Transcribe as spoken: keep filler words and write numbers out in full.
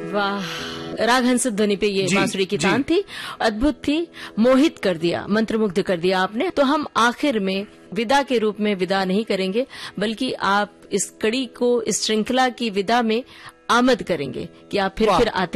वाह, रागहंस ध्वनि पे ये बांसुरी की तान थी, अद्भुत थी, मोहित कर दिया, मंत्रमुग्ध कर दिया आपने। तो हम आखिर में विदा के रूप में विदा नहीं करेंगे, बल्कि आप इस कड़ी को, इस श्रृंखला की विदा में आमद करेंगे कि आप फिर फिर आते